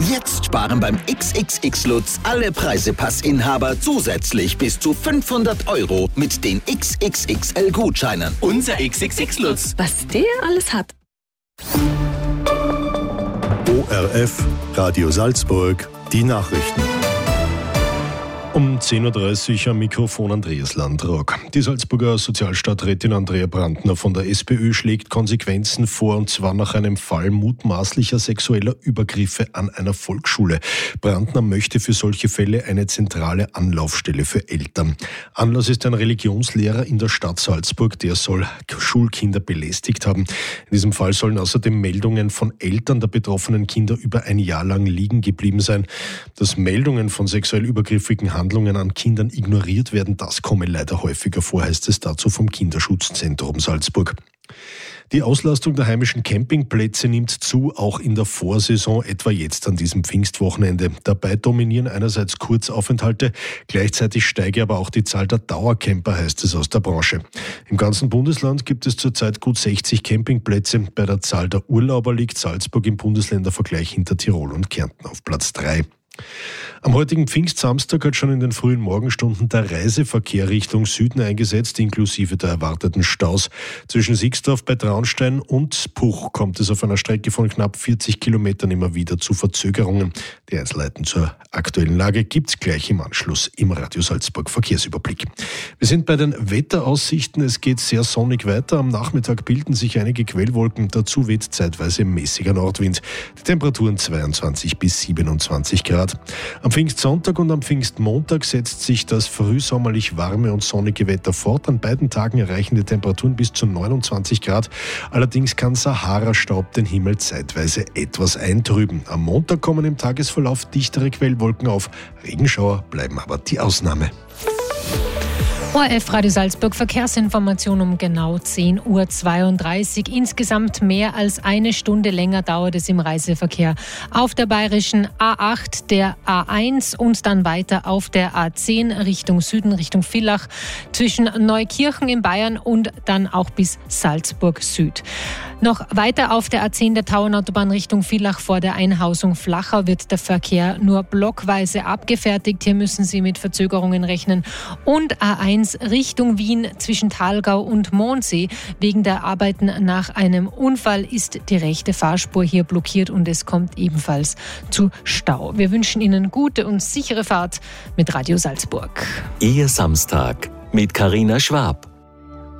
Jetzt sparen beim XXX Lutz alle Preisepass-Inhaber zusätzlich bis zu 500 € mit den XXXL-Gutscheinen. Unser XXX Lutz. Was der alles hat. ORF, Radio Salzburg, die Nachrichten. Um 10.30 Uhr am Mikrofon Andreas Landrock. Die Salzburger Sozialstadträtin Andrea Brandner von der SPÖ schlägt Konsequenzen vor, und zwar nach einem Fall mutmaßlicher sexueller Übergriffe an einer Volksschule. Brandner möchte für solche Fälle eine zentrale Anlaufstelle für Eltern. Anlass ist ein Religionslehrer in der Stadt Salzburg, der soll Schulkinder belästigt haben. In diesem Fall sollen außerdem Meldungen von Eltern der betroffenen Kinder über ein Jahr lang liegen geblieben sein. Dass Meldungen von sexuell übergriffigen Handlungen an Kindern ignoriert werden, das komme leider häufiger vor, heißt es dazu vom Kinderschutzzentrum Salzburg. Die Auslastung der heimischen Campingplätze nimmt zu, auch in der Vorsaison, etwa jetzt an diesem Pfingstwochenende. Dabei dominieren einerseits Kurzaufenthalte, gleichzeitig steige aber auch die Zahl der Dauercamper, heißt es aus der Branche. Im ganzen Bundesland gibt es zurzeit gut 60 Campingplätze. Bei der Zahl der Urlauber liegt Salzburg im Bundesländervergleich hinter Tirol und Kärnten auf Platz 3. Am heutigen Pfingstsamstag hat schon in den frühen Morgenstunden der Reiseverkehr Richtung Süden eingesetzt, inklusive der erwarteten Staus. Zwischen Sixdorf bei Traunstein und Puch kommt es auf einer Strecke von knapp 40 Kilometern immer wieder zu Verzögerungen. Die Einzelheiten zur aktuellen Lage gibt's gleich im Anschluss im Radio Salzburg Verkehrsüberblick. Wir sind bei den Wetteraussichten. Es geht sehr sonnig weiter. Am Nachmittag bilden sich einige Quellwolken. Dazu weht zeitweise mäßiger Nordwind. Die Temperaturen 22 bis 27 Grad. Am Pfingstsonntag und am Pfingstmontag setzt sich das frühsommerlich warme und sonnige Wetter fort. An beiden Tagen erreichen die Temperaturen bis zu 29 Grad. Allerdings kann Sahara-Staub den Himmel zeitweise etwas eintrüben. Am Montag kommen im Tagesverlauf dichtere Quellwolken auf. Regenschauer bleiben aber die Ausnahme. ORF Radio Salzburg Verkehrsinformation um genau 10.32 Uhr. Insgesamt mehr als eine Stunde länger dauert es im Reiseverkehr auf der bayerischen A8, der A1 und dann weiter auf der A10 Richtung Süden, Richtung Villach, zwischen Neukirchen in Bayern und dann auch bis Salzburg Süd. Noch weiter auf der A10 der Tauernautobahn Richtung Villach vor der Einhausung Flachau wird der Verkehr nur blockweise abgefertigt. Hier müssen Sie mit Verzögerungen rechnen. Und A1 Richtung Wien zwischen Thalgau und Mondsee. Wegen der Arbeiten nach einem Unfall ist die rechte Fahrspur hier blockiert und es kommt ebenfalls zu Stau. Wir wünschen Ihnen gute und sichere Fahrt mit Radio Salzburg. Ihr Samstag mit Carina Schwab.